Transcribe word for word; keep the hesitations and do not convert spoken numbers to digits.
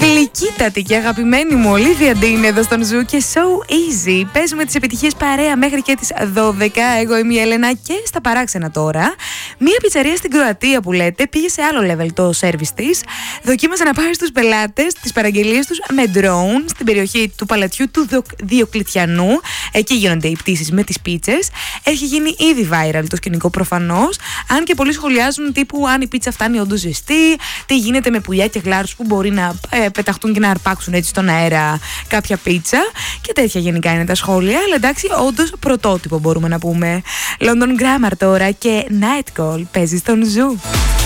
Γλυκύτατη και αγαπημένη μου Ολίβια Ντίν εδώ στον Ζου και So Easy. Παίζουμε τις επιτυχίες παρέα μέχρι και τις δώδεκα. Εγώ είμαι η Έλενα και στα παράξενα τώρα. Μία πιτσαρία στην Κροατία που λέτε πήγε σε άλλο level το service της. Δοκίμασε να πάρει στους πελάτες τις παραγγελίες τους με drone στην περιοχή του παλατιού του Διοκλητιανού. Εκεί γίνονται οι πτήσεις με τις πίτσες. Έχει γίνει ήδη viral το σκηνικό προφανώς. Αν και πολλοί σχολιάζουν τύπου αν η πίτσα φτάνει όντως ζεστή, τι γίνεται με πουλιά και γλάρους που μπορεί να ε, πεταχτούν και να αρπάξουν έτσι στον αέρα κάποια πίτσα. Και τέτοια γενικά είναι τα σχόλια. Αλλά εντάξει, όντως πρωτότυπο μπορούμε να πούμε. London Grammar τώρα και Night Call παίζει στον Ζου.